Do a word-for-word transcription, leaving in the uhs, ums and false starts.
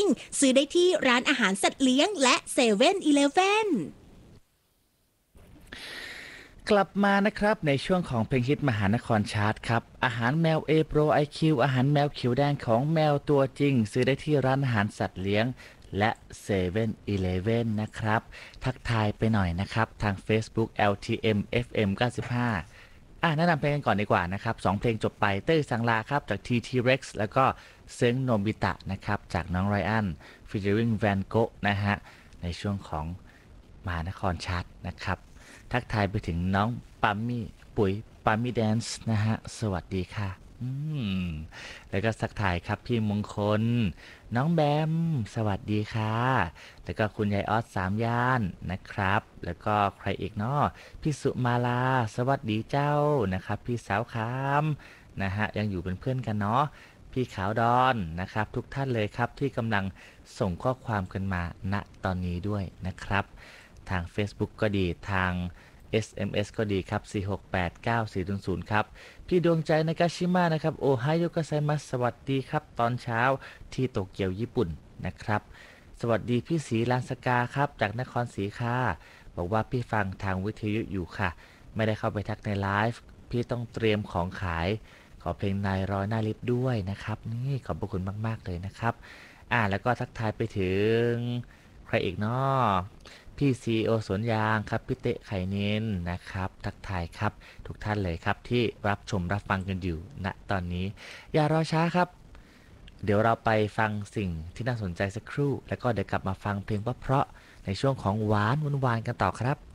ซื้อได้ที่ร้านอาหารสัตว์เลี้ยงและเซเว่นอีเลฟเว่นกลับมานะครับในช่วงของเพลงฮิตมหานครชาร์ตครับอาหารแมว A Pro ไอ คิว อาหารแมวเขียวแดงของแมวตัวจริงซื้อได้ที่ร้านอาหารสัตว์เลี้ยงและเซเว่นอีเลฟเว่นนะครับทักทายไปหน่อยนะครับทาง Facebook แอล ที เอ็ม เอฟ เอ็ม เก้าสิบห้าอ่ะแนะนำเพลงกันก่อนดีกว่านะครับสองเพลงจบไปเต้ยสังลาครับจาก ที ที Rex แล้วก็เซิงโนบิตะนะครับจากน้องไรอัน featuring Van Gogh นะฮะในช่วงของมหานครชาร์ตนะครับทักทายไปถึงน้องปามี่ปุ๋ยปามี่แดนซ์นะฮะสวัสดีค่ะอืมแล้วก็ทักทายครับพี่มงคลน้องแบมสวัสดีค่ะแล้วก็คุณยายออสสามย่านนะครับแล้วก็ใครอีกเนาะพี่สุมาลาสวัสดีเจ้านะครับพี่สาวคามนะฮะยังอยู่เป็นเพื่อนกันเนาะพี่ขาวดอนนะครับทุกท่านเลยครับที่กำลังส่งข้อความกันมาณตอนนี้ด้วยนะครับทาง Facebook ก็ดีทาง เอส เอ็ม เอส ก็ดีครับสี่ หก แปด เก้า สี่ ศูนย์ ศูนย์ครับพี่ดวงใจนากาชิมะนะครับโอไฮโอกัสไซมัสสวัสดีครับตอนเช้าที่โตเกียวญี่ปุ่นนะครับสวัสดีพี่ศรีลานสกาครับจากนครศรีค่ะบอกว่าพี่ฟังทางวิทยุอยู่ค่ะไม่ได้เข้าไปทักในไลฟ์พี่ต้องเตรียมของขายขอเพลงนายร้อยหน้าลิฟต์ด้วยนะครับนี่ขอบพระคุณมากๆเลยนะครับอ่าแล้วก็ทักทายไปถึงใครอีกเนาะพี่ซีโอสวนยางครับพี่เตะไข่เน้นนะครับทักทายครับทุกท่านเลยครับที่รับชมรับฟังกันอยู่ณตอนนี้อย่ารอช้าครับเดี๋ยวเราไปฟังสิ่งที่น่าสนใจสักครู่แล้วก็เดี๋ยวกลับมาฟังเพลงเพราะๆในช่วงของหวานหวานๆกันต่อครับ